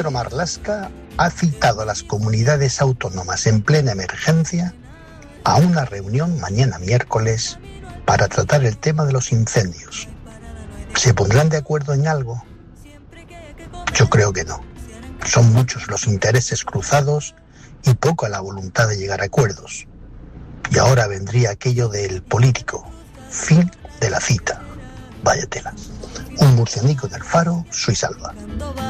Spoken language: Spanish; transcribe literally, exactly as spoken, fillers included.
Pedro Marlaska ha citado a las comunidades autónomas en plena emergencia a una reunión mañana miércoles para tratar el tema de los incendios. ¿Se pondrán de acuerdo en algo? Yo creo que no. Son muchos los intereses cruzados y poca la voluntad de llegar a acuerdos. Y ahora vendría aquello del político. Fin de la cita. Vaya tela. Un murcianico del Faro, soy Salva.